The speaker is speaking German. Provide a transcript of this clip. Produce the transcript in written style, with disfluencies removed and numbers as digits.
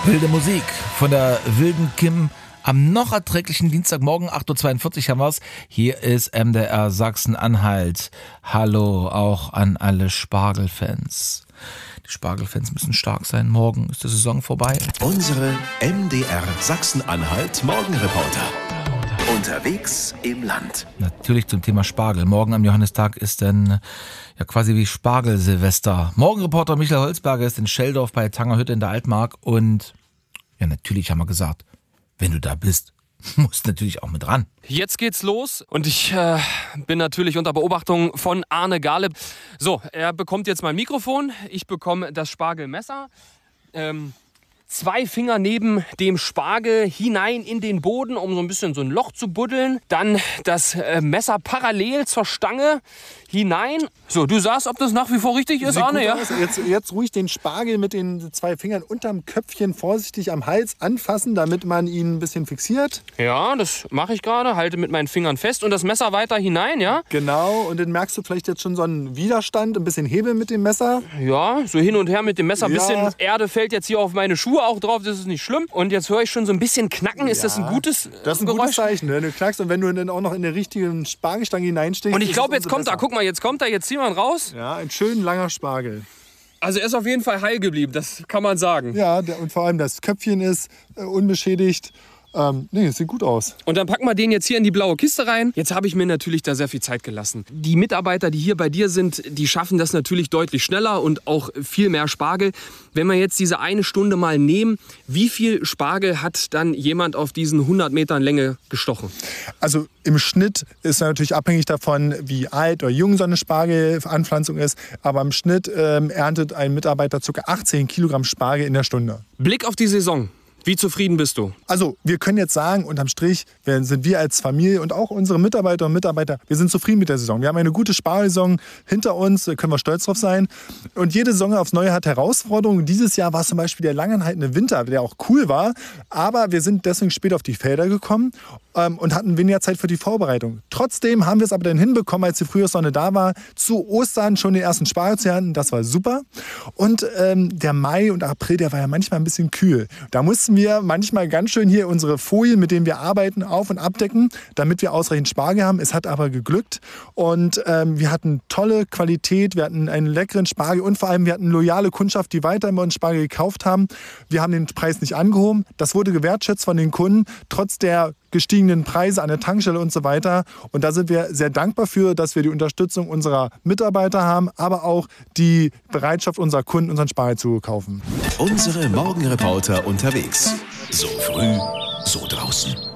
Wilde Musik von der wilden Kim. Am noch erträglichen Dienstagmorgen, 8.42 Uhr haben wir's. Hier ist MDR Sachsen-Anhalt. Hallo auch an alle Spargelfans. Die Spargelfans müssen stark sein. Morgen ist die Saison vorbei. Unsere MDR Sachsen-Anhalt Morgenreporter. Unterwegs im Land. Natürlich zum Thema Spargel. Morgen am Johannistag ist dann ja quasi wie Spargel-Silvester. Morgenreporter Michael Holzberger ist in Scheldorf bei Tangerhütte in der Altmark. Und ja, natürlich haben wir gesagt, wenn du da bist, musst natürlich auch mit ran. Jetzt geht's los und ich bin natürlich unter Beobachtung von Arne Galeb. So, er bekommt jetzt mein Mikrofon, ich bekomme das Spargelmesser. 2 Finger neben dem Spargel hinein in den Boden, um so ein bisschen so ein Loch zu buddeln. Dann das Messer parallel zur Stange hinein. So, du sagst, ob das nach wie vor richtig ist, Arne? Ja? Jetzt ruhig den Spargel mit den 2 Fingern unterm Köpfchen vorsichtig am Hals anfassen, damit man ihn ein bisschen fixiert. Ja, das mache ich gerade. Halte mit meinen Fingern fest und das Messer weiter hinein, ja? Genau, und dann merkst du vielleicht jetzt schon so einen Widerstand, ein bisschen Hebel mit dem Messer. Ja, so hin und her mit dem Messer. Ein Ja. bisschen Erde fällt jetzt hier auf meine Schuhe auch drauf, das ist nicht schlimm. Und jetzt höre ich schon so ein bisschen knacken. Ist das ein gutes Das ist ein Geräusch? gutes Zeichen, wenn du knackst und wenn du dann auch noch in der richtigen Spargelstange hineinstichst. Und ich ist glaube, es jetzt umso kommt er. besser. Guck mal, jetzt kommt er. Jetzt ziehen wir ihn raus. Ja, ein schön langer Spargel. Also er ist auf jeden Fall heil geblieben, das kann man sagen. Ja, und vor allem das Köpfchen ist unbeschädigt. Nee, es sieht gut aus. Und dann packen wir den jetzt hier in die blaue Kiste rein. Jetzt habe ich mir natürlich da sehr viel Zeit gelassen. Die Mitarbeiter, die hier bei dir sind, die schaffen das natürlich deutlich schneller und auch viel mehr Spargel. Wenn wir jetzt diese 1 Stunde mal nehmen, wie viel Spargel hat dann jemand auf diesen 100 Metern Länge gestochen? Also im Schnitt ist natürlich abhängig davon, wie alt oder jung so eine Spargelanpflanzung ist. Aber im Schnitt erntet ein Mitarbeiter ca. 18 Kilogramm Spargel in der Stunde. Blick auf die Saison. Wie zufrieden bist du? Also wir können jetzt sagen, unterm Strich sind wir als Familie und auch unsere Mitarbeiterinnen und Mitarbeiter, wir sind zufrieden mit der Saison. Wir haben eine gute Spargelsaison hinter uns, da können wir stolz drauf sein. Und jede Saison aufs Neue hat Herausforderungen. Dieses Jahr war es zum Beispiel der langanhaltende Winter, der auch cool war. Aber wir sind deswegen spät auf die Felder gekommen und hatten weniger Zeit für die Vorbereitung. Trotzdem haben wir es aber dann hinbekommen, als die Frühjahrssonne da war, zu Ostern schon den ersten Spargel zu ernten. Das war super. Und der Mai und April, der war ja manchmal ein bisschen kühl. Da mussten wir manchmal ganz schön hier unsere Folien, mit denen wir arbeiten, auf- und abdecken, damit wir ausreichend Spargel haben. Es hat aber geglückt und wir hatten tolle Qualität, wir hatten einen leckeren Spargel und vor allem wir hatten loyale Kundschaft, die weiterhin bei uns Spargel gekauft haben. Wir haben den Preis nicht angehoben. Das wurde gewertschätzt von den Kunden, trotz der gestiegenen Preise an der Tankstelle und so weiter. Und da sind wir sehr dankbar für, dass wir die Unterstützung unserer Mitarbeiter haben, aber auch die Bereitschaft unserer Kunden, unseren Spargel zu kaufen. Unsere Morgenreporter unterwegs. So früh, so draußen.